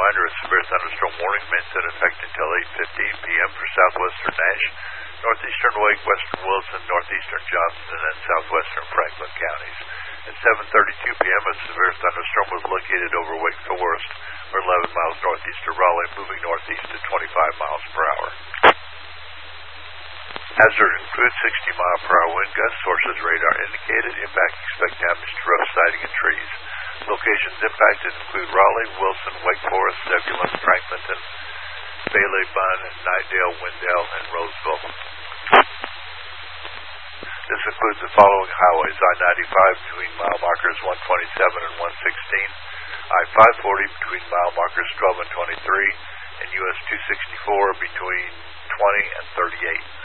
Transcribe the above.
reminder, a severe thunderstorm warning remains in effect until 8:15 p.m. for southwestern Nash, northeastern Wake, western Wilson, northeastern Johnson, and southwestern Franklin counties. At 7:32 p.m., a severe thunderstorm was located over Wake Forest, or 11 miles northeast of Raleigh, moving northeast at 25 miles per hour. Hazard includes 60-mile-per-hour wind gusts. Sources radar indicated. Impact expect damage to rough siding and trees. Locations impacted include Raleigh, Wilson, Wake Forest, Zebulon, Franklinton, Bailey, Bunn, Knightdale, Wendell, and Roseville. This includes the following highways: I-95 between mile markers 127 and 116, I-540 between mile markers 12 and 23, and US 264 between 20 and 38.